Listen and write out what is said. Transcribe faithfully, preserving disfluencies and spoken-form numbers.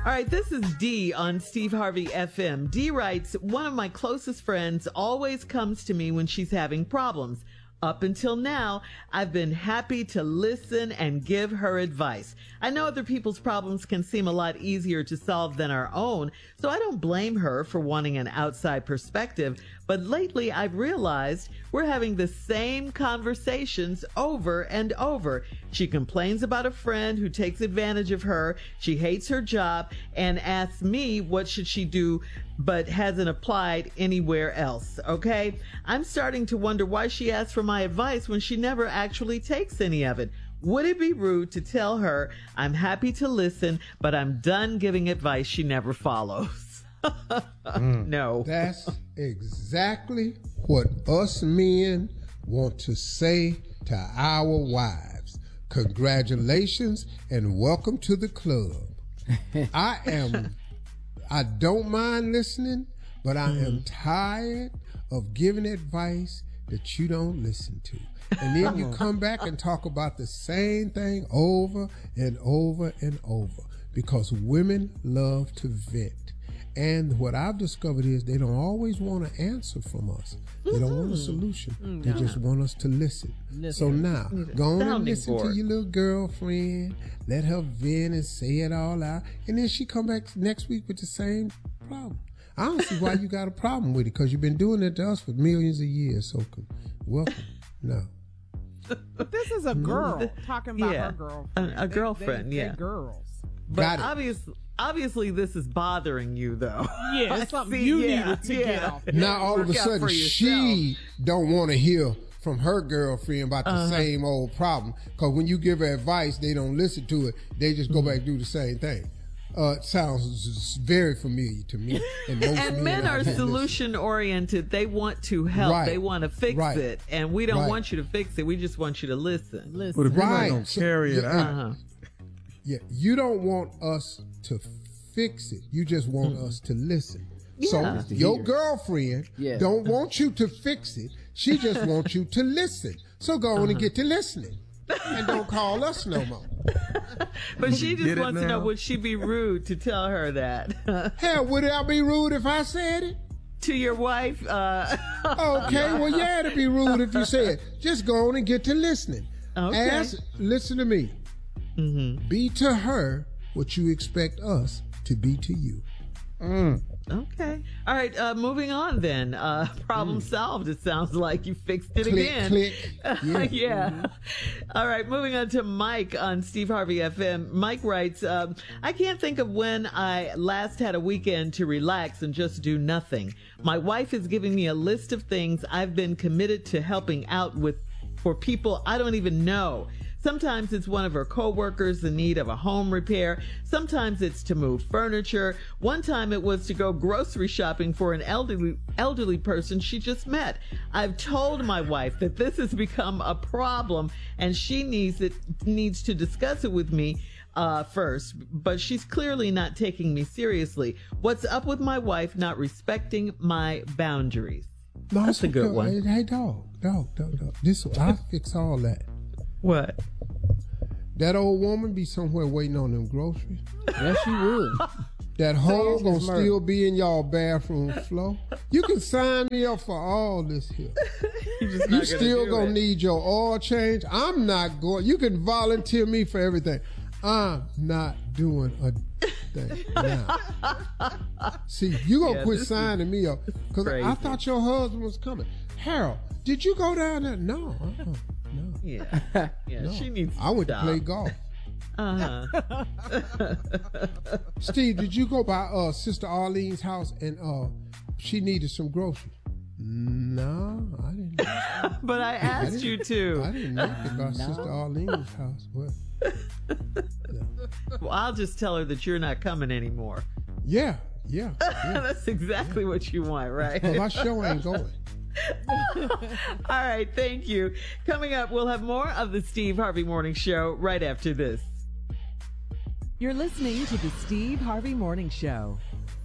right, this is Dee on Steve Harvey F M. Dee writes, one of my closest friends always comes to me when she's having problems. Up until now, I've been happy to listen and give her advice. I know other people's problems can seem a lot easier to solve than our own, so I don't blame her for wanting an outside perspective. But lately, I've realized we're having the same conversations over and over. She complains about a friend who takes advantage of her. She hates her job and asks me what should she do, but hasn't applied anywhere else. Okay? I'm starting to wonder why she asks for my advice when she never actually takes any of it. Would it be rude to tell her I'm happy to listen, but I'm done giving advice she never follows? mm. No. That's exactly what us men want to say to our wives. Congratulations and welcome to the club. I am, I don't mind listening, but I mm. am tired of giving advice that you don't listen to. And then you come back and talk about the same thing over and over and over because women love to vent. And what I've discovered is they don't always want an answer from us. They don't want a solution. Mm-hmm. They just want us to listen. listen. So now, go on and listen board. to your little girlfriend. Let her vent and say it all out. And then she come back next week with the same problem. I don't see why you got a problem with it because you've been doing it to us for millions of years. So welcome. No. But this is a girl talking about yeah. her girlfriend. A, a girlfriend, they, they, yeah. girls. But obviously, obviously, this is bothering you, though. Yeah, it's something you yeah, needed to yeah. get off. Now, all of a sudden, she don't want to hear from her girlfriend about the uh-huh. same old problem. Because when you give her advice, they don't listen to it. They just go back and do the same thing. Uh, it sounds very familiar to me. And, most and men are solution oriented. They want to help. Right. They want to fix right. it. And we don't right. want you to fix it. We just want you to listen. listen. But if you're right. not going to carry so, it yeah, out. Uh-huh. Yeah, you don't want us to fix it. You just want mm-hmm. us to listen. Yeah. So your girlfriend yeah. don't want you to fix it. She just wants you to listen. So go uh-huh. on and get to listening. And don't call us no more. But she just wants to know, would she be rude to tell her that? Hell, would I be rude if I said it? To your wife? Uh... okay, well, yeah, it'd be rude if you said it. Just go on and get to listening. Okay. Ask, listen to me. Mm-hmm. Be to her what you expect us to be to you. Mm. Okay. All right. Uh, moving on then. Uh, problem mm. solved. It sounds like you fixed it click, again. Click. Yeah. yeah. Mm-hmm. All right. Moving on to Mike on Steve Harvey F M. Mike writes, um, I can't think of when I last had a weekend to relax and just do nothing. My wife is giving me a list of things I've been committed to helping out with for people I don't even know. Sometimes it's one of her coworkers in need of a home repair. Sometimes it's to move furniture. One time it was to go grocery shopping for an elderly elderly person she just met. I've told my wife that this has become a problem and she needs it needs to discuss it with me uh, first, but she's clearly not taking me seriously. What's up with my wife not respecting my boundaries? No, That's a good okay. one. Hey, dog, dog, dog, dog. This I'll fix all that. What? That old woman be somewhere waiting on them groceries. Yes, she would. That hoe gonna still be in y'all bathroom floor. You can sign me up for all this here. You still gonna need your oil change. I'm not going. You can volunteer me for everything. I'm not doing a thing now. See, you gonna yeah, quit signing me up because I thought your husband was coming. Harold, did you go down there? No. Uh-uh. No. Yeah. Yeah. No. She needs. I went stop. to play golf. Uh huh. Steve, did you go by uh, Sister Arlene's house and uh, she needed some groceries? No, I didn't. But I asked I you to. I didn't know about no. Sister Arlene's house. Well, yeah. Well, I'll just tell her that you're not coming anymore. Yeah, yeah. yeah. That's exactly yeah. what you want, right? Well, my show ain't going. All right, thank you. Coming up, we'll have more of the Steve Harvey Morning Show right after this. You're listening to the Steve Harvey Morning Show.